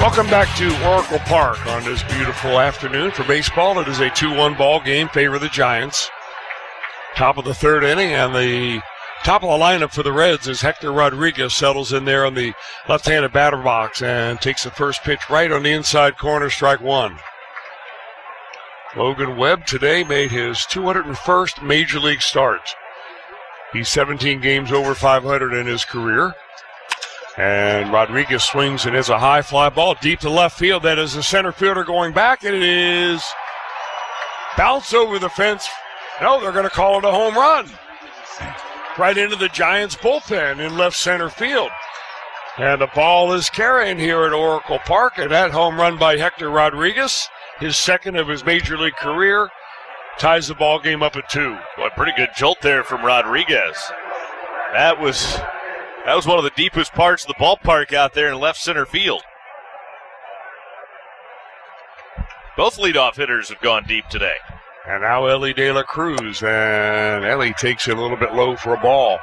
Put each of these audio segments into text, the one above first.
Welcome back to Oracle Park on this beautiful afternoon. For baseball, it is a 2-1 ball game, favor the Giants. Top of the third inning, and the top of the lineup for the Reds is Hector Rodriguez. Settles in there on the left-handed batter box and takes the first pitch right on the inside corner, strike one. Logan Webb today made his 201st Major League start. He's 17 games over 500 in his career. And Rodriguez swings and is a high fly ball deep to left field. That is the center fielder going back, and it is bounced over the fence. No, they're going to call it a home run. Right into the Giants bullpen in left center field. And the ball is carrying here at Oracle Park, and that home run by Hector Rodriguez, his second of his Major League career, ties the ball game up at 2. Boy, pretty good jolt there from Rodriguez. That was one of the deepest parts of the ballpark out there in left center field. Both leadoff hitters have gone deep today. And now Elly De La Cruz, and Elly takes it a little bit low for a ball.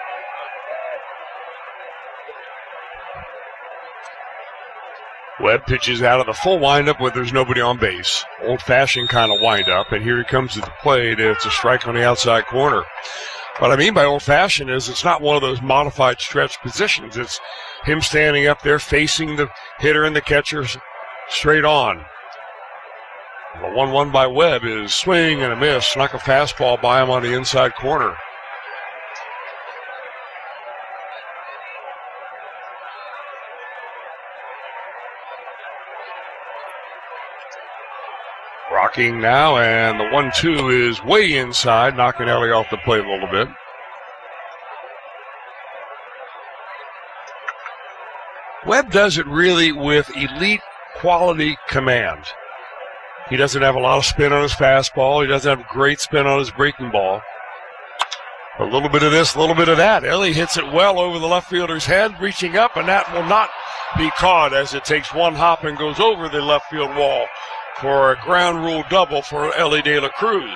Webb pitches out of the full windup where there's nobody on base. Old-fashioned kind of windup, and here he comes to the plate. It's a strike on the outside corner. What I mean by old-fashioned is it's not one of those modified stretch positions. It's him standing up there facing the hitter and the catcher straight on. The 1-1 by Webb is swing and a miss. Snuck a fastball by him on the inside corner. Rocking now, and the 1-2 is way inside, knocking Elly off the plate a little bit. Webb does it really with elite quality command. He doesn't have a lot of spin on his fastball. He doesn't have great spin on his breaking ball. A little bit of this, a little bit of that. Elly hits it well over the left fielder's head, reaching up, and that will not be caught as it takes one hop and goes over the left field wall for a ground rule double for Elly De La Cruz.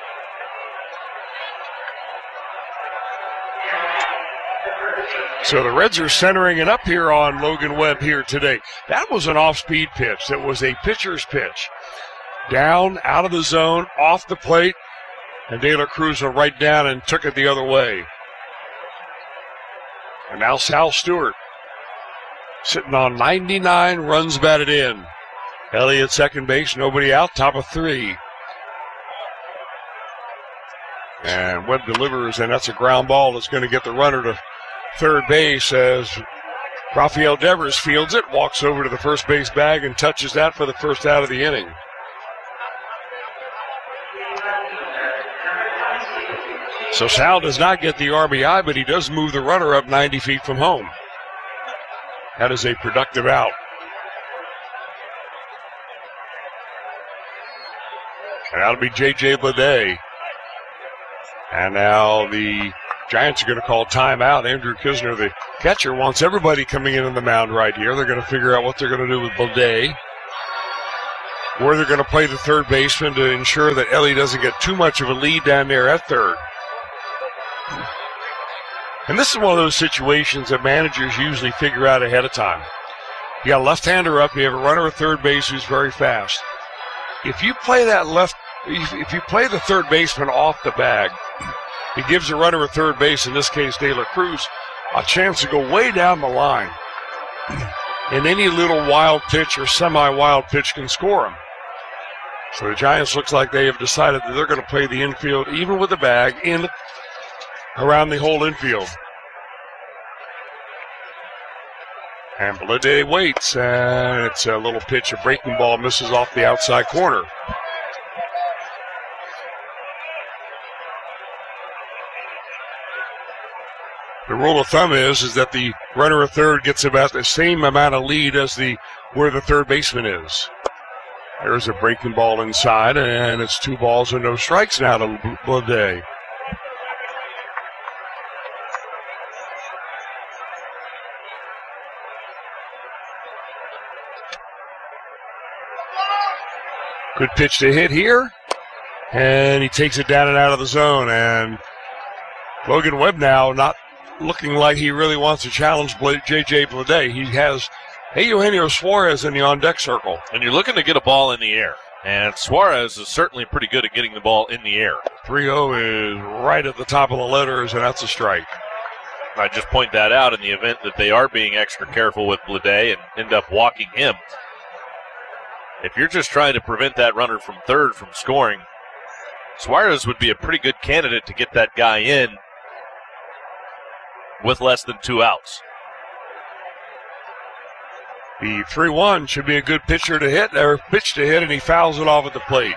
So the Reds are centering it up here on Logan Webb here today. That was an off-speed pitch. That was a pitcher's pitch. Down, out of the zone, off the plate, and De La Cruz went right down and took it the other way. And now Sal Stewart sitting on 99 runs batted in. Elly at second base, nobody out, top of 3. And Webb delivers, and that's a ground ball that's going to get the runner to third base as Rafael Devers fields it, walks over to the first base bag and touches that for the first out of the inning. So Sal does not get the RBI, but he does move the runner up 90 feet from home. That is a productive out. And that'll be J.J. Bleday. And now the Giants are going to call timeout. Andrew Kisner, the catcher, wants everybody coming in on the mound right here. They're going to figure out what they're going to do with Bleday, where they're going to play the third baseman to ensure that Elly doesn't get too much of a lead down there at third. And this is one of those situations that managers usually figure out ahead of time. You got a left-hander up, you have a runner at third base who's very fast. If you play if you play the third baseman off the bag, it gives the runner at third base, in this case De La Cruz, a chance to go way down the line. And any little wild pitch or semi-wild pitch can score him. So the Giants looks like they have decided that they're going to play the infield, even with the bag, in around the whole infield. And Bleday waits, and it's a little pitch, a breaking ball, misses off the outside corner. The rule of thumb is that the runner at third gets about the same amount of lead as where the third baseman is. There's a breaking ball inside, and it's 2 balls and no strikes now to Bleday. Good pitch to hit here, and he takes it down and out of the zone. And Logan Webb now not looking like he really wants to challenge J.J. Bleday. He has Eugenio Suarez in the on-deck circle. And you're looking to get a ball in the air. And Suarez is certainly pretty good at getting the ball in the air. 3-0 is right at the top of the letters, and that's a strike. I just point that out in the event that they are being extra careful with Bleday and end up walking him. If you're just trying to prevent that runner from third from scoring, Suarez would be a pretty good candidate to get that guy in with less than 2 outs. The 3-1 should be a good pitcher to hit, or pitch to hit, and he fouls it off at the plate.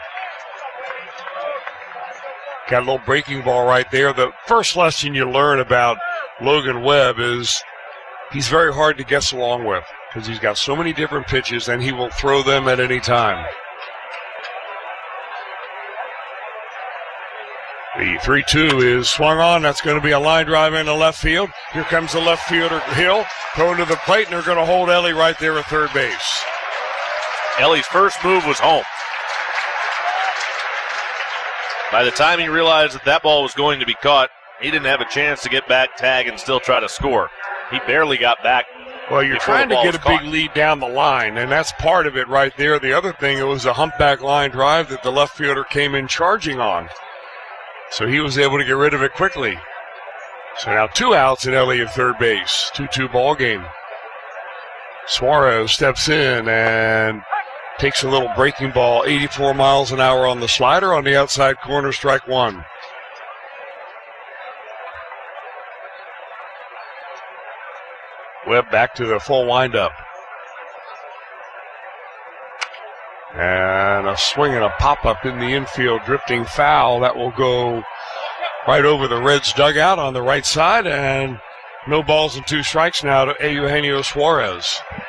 Got a little breaking ball right there. The first lesson you learn about Logan Webb is he's very hard to guess along with because he's got so many different pitches and he will throw them at any time. The 3-2 is swung on. That's going to be a line drive into left field. Here comes the left fielder, Hill, going to the plate, and they're going to hold Ellie right there at third base. Ellie's first move was home. By the time he realized that ball was going to be caught, he didn't have a chance to get back, tag, and still try to score. He barely got back. Well, you're trying to get a big lead down the line, and that's part of it right there. The other thing, it was a humpback line drive that the left fielder came in charging on. So he was able to get rid of it quickly. So now 2 outs and Ellie at third base. 2-2 ball game. Suarez steps in and takes a little breaking ball, 84 miles an hour on the slider on the outside corner, strike 1. Webb back to the full windup. And a swing and a pop-up in the infield, drifting foul. That will go right over the Reds' dugout on the right side, and no balls and 2 strikes now to Eugenio Suarez.